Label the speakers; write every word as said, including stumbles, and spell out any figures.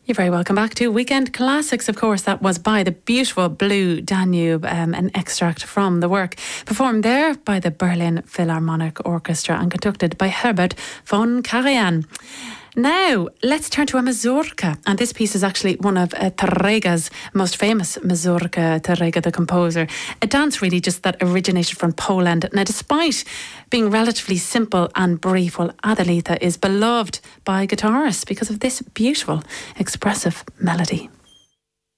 Speaker 1: You're very welcome back to Weekend Classics. Of course, that was by the beautiful Blue Danube, um, an extract from the work, performed there by the Berlin Philharmonic Orchestra and conducted by Herbert von Karajan. Now, let's turn to a mazurka. And this piece is actually one of uh, Tárrega's most famous mazurka, Tárrega the composer. A dance really just that originated from Poland. Now, despite being relatively simple and brief, well, Adelita is beloved by guitarists because of this beautiful, expressive melody.